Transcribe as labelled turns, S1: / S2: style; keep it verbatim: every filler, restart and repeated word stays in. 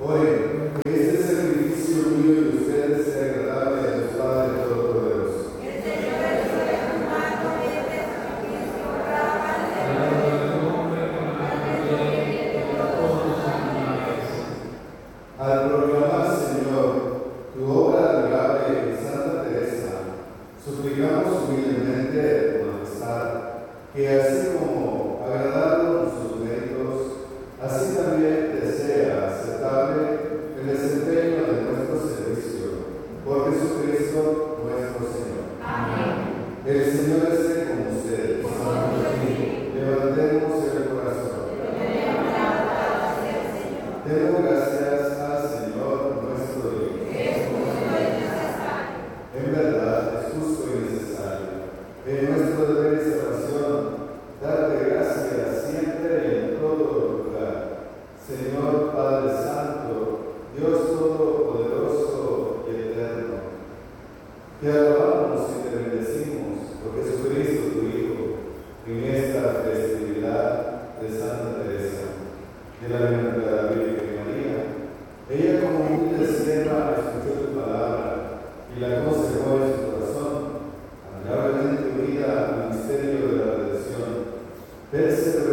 S1: Oren, que este sacrificio mío y de ustedes sea agradable a Dios Padre Todopoderoso.
S2: El Señor es humano y este sacrificio rábale.
S1: Al proclamar, Señor, tu obra admirable en Santa Teresa, suplicamos humildemente tu majestad, que así como agradaron sus méritos, así también te sea aceptable el desempeño de nuestro servicio, por Jesucristo nuestro Señor.
S2: Amén.
S1: El Señor esté con ustedes. Levantemos el corazón. Demos gracias al Señor nuestro Dios.
S2: Es justo y necesario.
S1: En verdad es justo y necesario. En nuestro deber y salvación, darte gracias siempre y en todo lugar. Señor Padre Santo, Dios Todopoderoso y Eterno, te alabamos y te bendecimos por Jesucristo tu Hijo, en esta festividad de Santa Teresa, de la Bienaventurada Virgen María. Ella como humilde sierva escuchó tu palabra y la conservó en su corazón, admirablemente unida al misterio de la redención. Perseveró